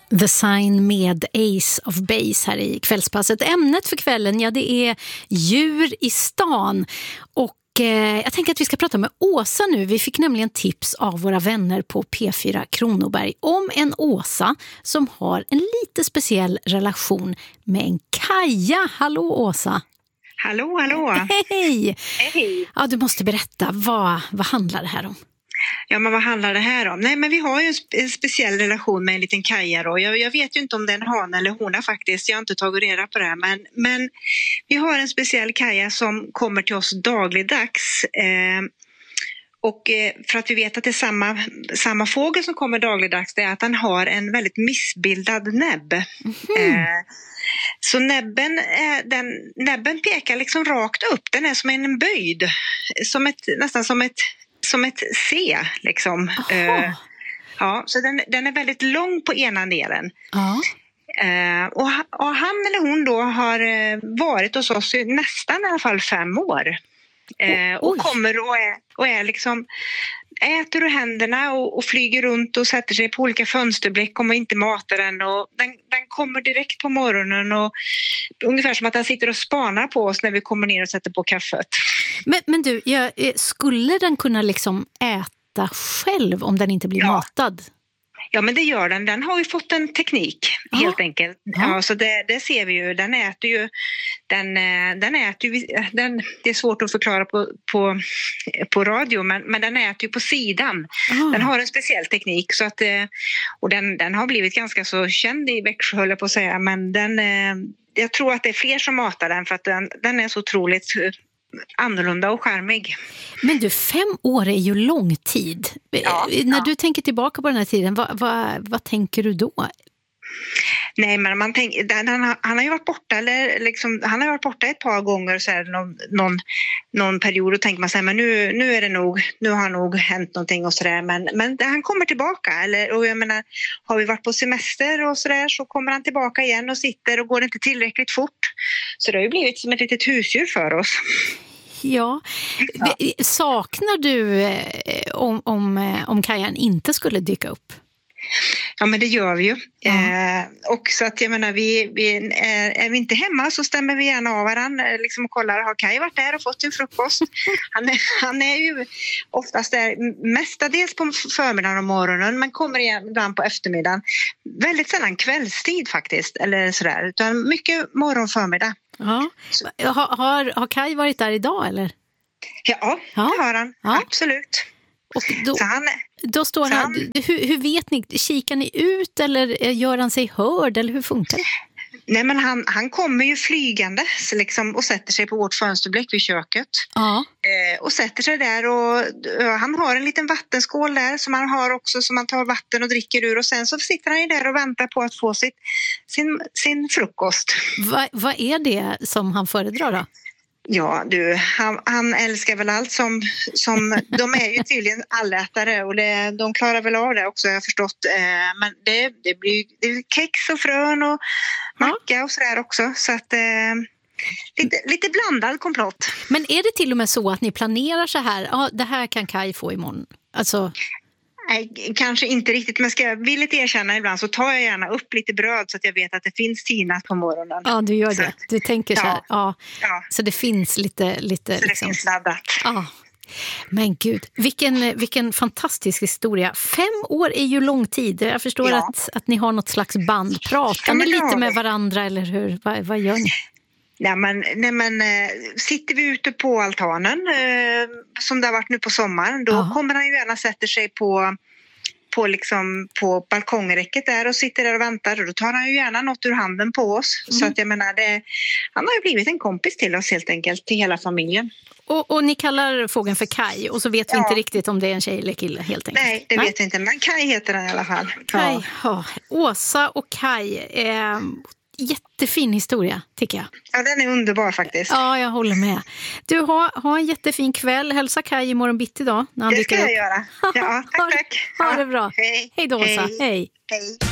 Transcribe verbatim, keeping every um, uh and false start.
The Sign med Ace of Base här i kvällspasset. Ämnet för kvällen, ja, det är djur i stan. Och eh, jag tänker att vi ska prata med Åsa nu. Vi fick nämligen tips av våra vänner på P fyra Kronoberg om en Åsa som har en lite speciell relation med en Kaja. Hallå Åsa! Hallå, hallå! Hej! Hej! Ja, du måste berätta, vad, vad handlar det här om? Ja, men vad handlar det här om? Nej, men vi har ju en, spe- en speciell relation med en liten Kaja då. Jag, jag vet ju inte om det är en han eller hona faktiskt. Jag har inte tagit reda på det här. Men, men vi har en speciell Kaja som kommer till oss dagligdags. Eh, och eh, för att vi vet att det är samma, samma fågel som kommer dagligdags, det är att han har en väldigt missbildad näbb. Mm. Eh, så näbben, eh, den, näbben pekar liksom rakt upp. Den är som en böjd. Som ett, nästan som ett... Som ett C liksom. Uh, ja, så den, den är väldigt lång på ena delen. Uh, och, och han eller hon då har uh, varit hos oss i nästan i alla fall fem år. Uh, och kommer och är, och är liksom äter ur händerna och, och flyger runt och sätter sig på olika fönsterblick om man inte matar den. Och den, den kommer direkt på morgonen och ungefär som att den sitter och spanar på oss när vi kommer ner och sätter på kaffet. Men, men du, jag, skulle den kunna liksom äta själv om den inte blir ja. matad? Ja, men det gör den. Den har ju fått en teknik, ja. helt enkelt. Ja. Ja, så det, det ser vi ju. Den äter ju... Den, den äter ju den, det är svårt att förklara på, på, på radio, men, men den äter ju på sidan. Ja. Den har en speciell teknik. Så att, och den, den har blivit ganska så känd i Växjö, höll jag på att säga. Men den, jag tror att det är fler som matar den för att den, den är så otroligt annorlunda och charmig. Men du, fem år är ju lång tid. Ja, När ja. du tänker tillbaka på den här tiden, vad, vad, vad tänker du då? Nej, men man tänker, den, han, han har ju varit borta eller liksom, han har varit borta ett par gånger så här, någon, någon, någon period och tänker man så här, men nu, nu är det nog, nu har nog hänt någonting och sådär, men, men han kommer tillbaka eller, och jag menar, har vi varit på semester och sådär så kommer han tillbaka igen och sitter och går inte tillräckligt fort, så det har ju blivit som ett litet husdjur för oss. Ja. ja. Saknar du eh, om, om, om Kajan inte skulle dyka upp? Ja, men det gör vi ju. Mm. Eh, och så att jag menar, vi, vi, är, är vi inte hemma så stämmer vi gärna av varandra liksom, och kollar, har Kaj varit där och fått sin frukost? Han är, han är ju oftast där mestadels på förmiddagen och morgonen, men kommer igen ibland på eftermiddagen. Väldigt sällan kvällstid faktiskt, eller sådär, utan mycket morgon förmiddag. Ja. Har, har, har Kaj varit där idag eller? Ja, ja. det har han. Ja. Absolut. Och då, så han, då står han, han hur, hur vet ni, kikar ni ut eller gör han sig hörd eller hur funkar det? Nej, men han, han kommer ju flygande liksom, och sätter sig på vårt fönsterblick vid köket. Ja. Eh, och sätter sig där och uh, han har en liten vattenskål där som han har också som man tar vatten och dricker ur och sen så sitter han ju där och väntar på att få sitt, sin, sin frukost. Va, vad är det som han föredrar då? Ja, du, han, han älskar väl allt som, som de är ju tydligen allätare och det, de klarar väl av det också, jag har förstått. Eh, men det, det blir det är kex och frön och macka och sådär också, så att eh, lite, lite blandad komplott. Men är det till och med så att ni planerar så här, ja, det här kan Kaj få imorgon? Alltså... Nej, kanske inte riktigt, men ska jag villigt erkänna ibland så tar jag gärna upp lite bröd så att jag vet att det finns tinat på morgonen. Ja, du gör så det. Att, du tänker så här, ja. Ja, ja. Så det finns lite... lite så det liksom... finns laddat. Ja. Men gud, vilken, vilken fantastisk historia. Fem år är ju lång tid. Jag förstår ja. att, att ni har något slags band. Pratar ja, ni lite med varandra eller hur? Vad, vad gör ni? Nej, men, nej, men äh, sitter vi ute på altanen äh, som det har varit nu på sommaren, då ja. kommer han ju gärna sätter sig på på, liksom, på balkongräcket där och sitter där och väntar och då tar han ju gärna något ur handen på oss. Mm. Så att jag menar, det, han har ju blivit en kompis till oss helt enkelt, till hela familjen. Och, och ni kallar fågeln för Kaj och så vet vi ja. inte riktigt om det är en tjej eller kille helt enkelt. Nej, det Nej. vet vi inte, men Kaj heter den i alla fall. Kaj, ja. Ja. Åsa och Kaj, eh, jättefin historia tycker jag. Ja, den är underbar faktiskt. Ja, jag håller med. Du, ha, ha en jättefin kväll. Hälsa Kaj imorgon bitti då. När han det ska jag upp. göra. Ja, tack, tack. Ha, ha det bra. Hej. Hej då, Åsa. Hej. Hej. Hej.